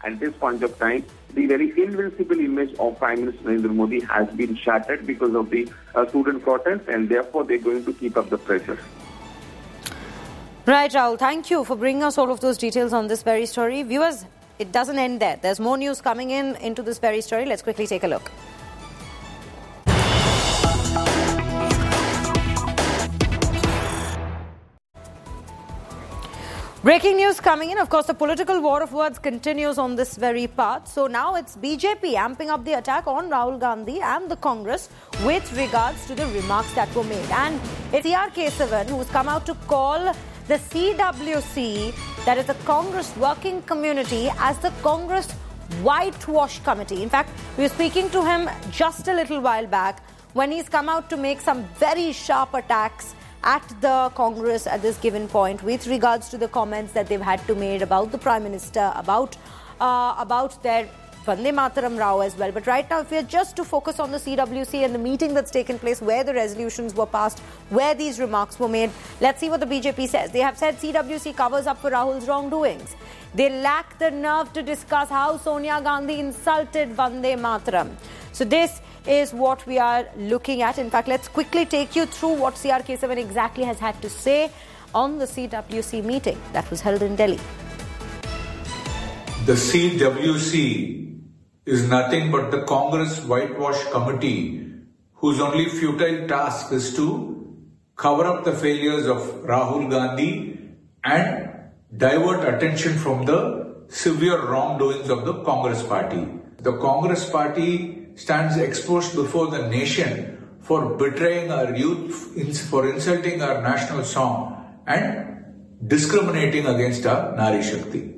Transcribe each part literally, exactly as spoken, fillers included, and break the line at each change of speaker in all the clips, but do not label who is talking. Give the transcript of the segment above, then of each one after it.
at this point of time, the very invincible image of Prime Minister Narendra Modi has been shattered because of the uh, student protests, and therefore they're going to keep up the pressure.
Right, Rahul. Thank you for bringing us all of those details on this very story. Viewers, it doesn't end there. There's more news coming in into this very story. Let's quickly take a look. Breaking news coming in. Of course, the political war of words continues on this very path. So now it's B J P amping up the attack on Rahul Gandhi and the Congress with regards to the remarks that were made. And it's C R Kesavan who's come out to call the C W C, that is the Congress Working Community, as the Congress Whitewash Committee. In fact, we were speaking to him just a little while back when he's come out to make some very sharp attacks at the Congress at this given point with regards to the comments that they've had to make about the Prime Minister, about uh, about their Vande Mataram Rao as well. But right now, if we are just to focus on the C W C and the meeting that's taken place, where the resolutions were passed, where these remarks were made, let's see what the B J P says. They have said C W C covers up for Rahul's wrongdoings. They lack the nerve to discuss how Sonia Gandhi insulted Vande Mataram. So this is what we are looking at. In fact, let's quickly take you through what C R Kesavan exactly has had to say on the C W C meeting that was held in Delhi.
The C W C is nothing but the Congress Whitewash Committee, whose only futile task is to cover up the failures of Rahul Gandhi and divert attention from the severe wrongdoings of the Congress party. The Congress party stands exposed before the nation for betraying our youth, for insulting our national song and discriminating against our Nari Shakti.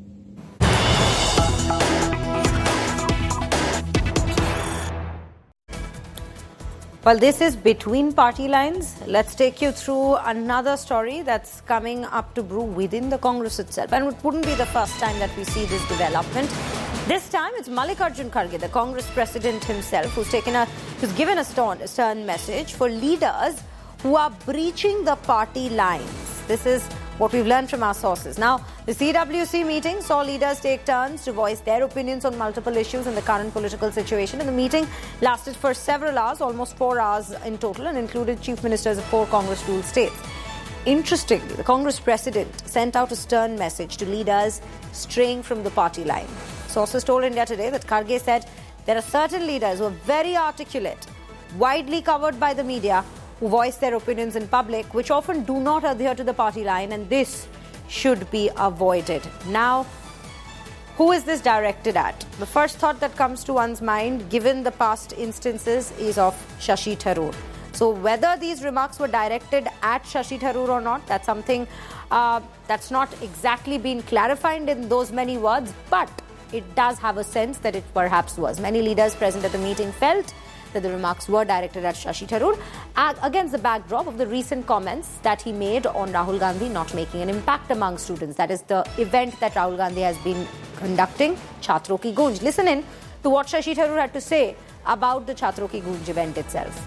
Well, this is between party lines. Let's take you through another story that's coming up to brew within the Congress itself. And it wouldn't be the first time that we see this development. This time, it's Mallikarjun Kharge, the Congress president himself, who's taken a, who's given a stern, stern message for leaders who are breaching the party lines. This is what we've learned from our sources. Now, the C W C meeting saw leaders take turns to voice their opinions on multiple issues in the current political situation. And the meeting lasted for several hours, almost four hours in total, and included chief ministers of four Congress-ruled states. Interestingly, the Congress president sent out a stern message to leaders straying from the party line. Sources told India Today that Kharge said there are certain leaders who are very articulate, widely covered by the media, who voice their opinions in public, which often do not adhere to the party line, and this should be avoided. Now, who is this directed at? The first thought that comes to one's mind, given the past instances, is of Shashi Tharoor. So whether these remarks were directed at Shashi Tharoor or not, that's something uh, that's not exactly been clarified in those many words, but it does have a sense that it perhaps was. Many leaders present at the meeting felt that the remarks were directed at Shashi Tharoor against the backdrop of the recent comments that he made on Rahul Gandhi not making an impact among students. That is the event that Rahul Gandhi has been conducting, Chhatron Ki Goonj. Listen in to what Shashi Tharoor had to say about the Chhatron Ki Goonj event itself.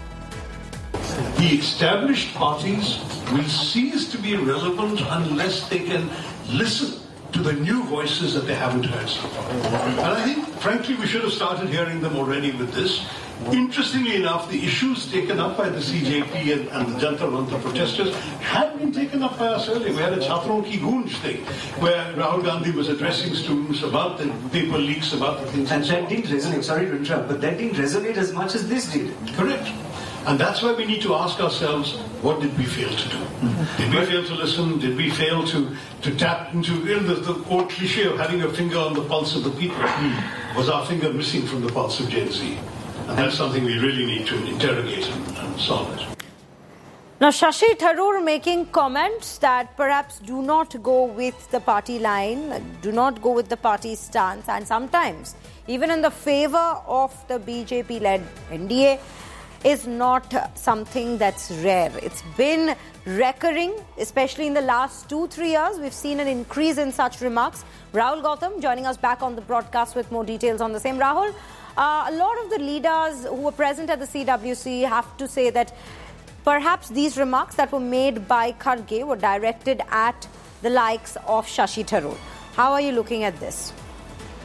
The established parties will cease to be relevant unless they can listen to the new voices that they haven't heard so far. And I think, frankly, we should have started hearing them already with this. Interestingly enough, the issues taken up by the C J P and, and the Jantar Mantar protesters had been taken up by us earlier. We had a Chhatron Ki Goonj thing, where Rahul Gandhi was addressing students about the paper leaks, about the things.
And that didn't resonate, sorry to interrupt, but that didn't resonate as much as this did.
Correct. And that's why we need to ask ourselves, what did we fail to do? Mm-hmm. Did we fail to listen? Did we fail to, to tap into you know, the, the old cliche of having your finger on the pulse of the people? Mm. Was our finger missing from the pulse of Gen Z? And that's something we really need to interrogate and, and solve it.
Now, Shashi Tharoor making comments that perhaps do not go with the party line, do not go with the party stance, and sometimes even in the favour of the B J P-led N D A, is not something that's rare. It's been recurring, especially in the last two, three years. We've seen an increase in such remarks. Rahul Gautam joining us back on the broadcast with more details on the same. Rahul, uh, a lot of the leaders who were present at the C W C have to say that perhaps these remarks that were made by Kharge were directed at the likes of Shashi Tharoor. How are you looking at this?